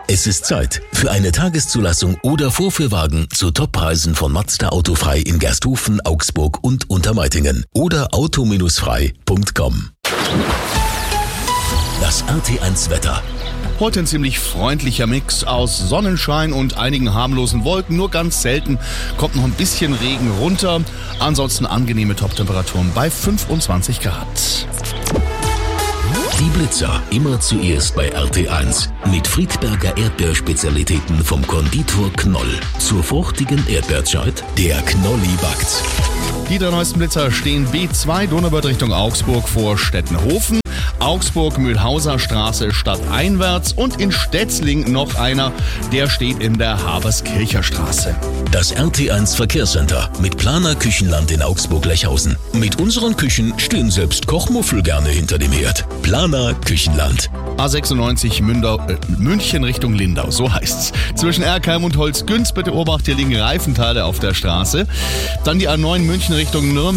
Es ist Zeit für eine Tageszulassung oder Vorführwagen zu Toppreisen von Mazda Autofrei in Gersthofen, Augsburg und Untermeitingen oder auto-frei.com. Das RT1 Wetter. Heute ein ziemlich freundlicher Mix aus Sonnenschein und einigen harmlosen Wolken. Nur ganz selten kommt noch ein bisschen Regen runter. Ansonsten angenehme Toptemperaturen bei 25 Grad. Die Blitzer immer zuerst bei RT1 mit Friedberger Erdbeerspezialitäten vom Konditor Knoll. Zur fruchtigen Erdbeerzeit, der Knolli backt. Die drei neuesten Blitzer stehen B2 Donauwörth Richtung Augsburg vor Stettenhofen, Augsburg-Mühlhauser Straße stadteinwärts und in Stetzling noch einer, der steht in der Haberskircher Straße. Das RT1 Verkehrscenter mit Planer Küchenland in Augsburg-Lechhausen. Mit unseren Küchen stehen selbst Kochmuffel gerne hinter dem Herd. Planer Küchenland. A96 München Richtung Lindau, so heißt's. Zwischen Erkheim und Holzgünz bitte Obacht, hier liegen Reifenteile auf der Straße. Dann die A9 München Richtung Nürnberg.